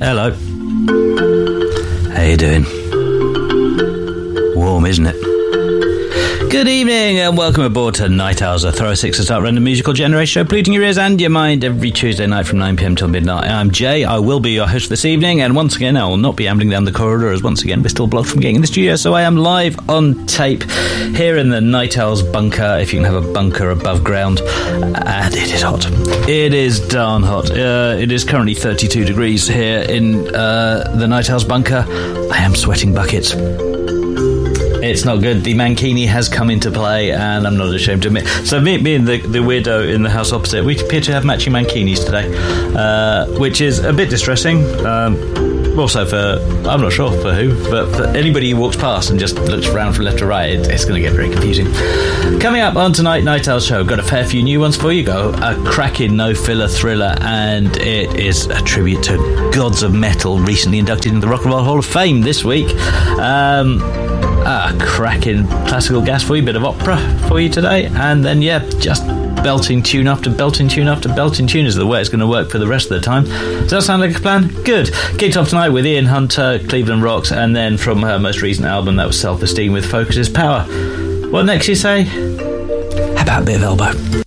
Hello. How you doing? Warm, isn't it? Good evening and welcome aboard to Night Owls, a Throw 6 to start random musical generation show, polluting your ears and your mind every Tuesday night from 9pm till midnight. I'm Jay, I will be your host this evening, and once again I will not be ambling down the corridor as once again we're still blocked from getting in the studio, so I am live on tape here in the Night Owls bunker, if you can have a bunker above ground, and it is hot. It is darn hot. It is currently 32 degrees here in the Night Owls bunker. I am sweating buckets. It's not good. The mankini has come into play, and I'm not ashamed to admit. So me and the weirdo in the house opposite, we appear to have matching mankinis today, which is a bit distressing. Also for, I'm not sure for who, but for anybody who walks past and just looks around from left to right, it's going to get very confusing. Coming up on tonight Night Owl show, got a fair few new ones for you. Got a cracking no-filler thriller, and it is a tribute to gods of metal recently inducted into the Rock and Roll Hall of Fame this week. A cracking classical gas for you, bit of opera for you today, and then just belting tune after belting tune after belting tune is the way it's going to work for the rest of the time. Does that sound like a plan? Good. Kicked off tonight with Ian Hunter, Cleveland Rocks, and then from her most recent album, that was Self-Esteem with Focus is Power. What next, you say? How about a bit of Elbow?